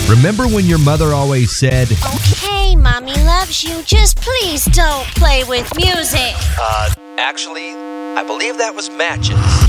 Remember when your mother always said, "Okay, Mommy loves you, just please don't play with music." Actually, I believe that was matches.